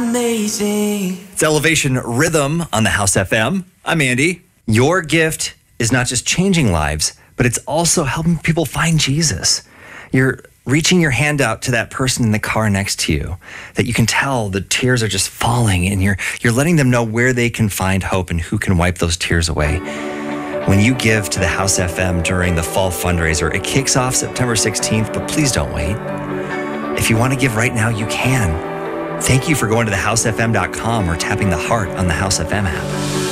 amazing. It's Elevation Rhythm on the House FM. I'm Andy. Your gift is not just changing lives, but it's also helping people find Jesus. You're reaching your hand out to that person in the car next to you that you can tell the tears are just falling, and you're letting them know where they can find hope and who can wipe those tears away. When you give to the House FM during the fall fundraiser, it kicks off September 16th, but please don't wait. If you want to give right now, you can. Thank you for going to thehousefm.com or tapping the heart on the House FM app.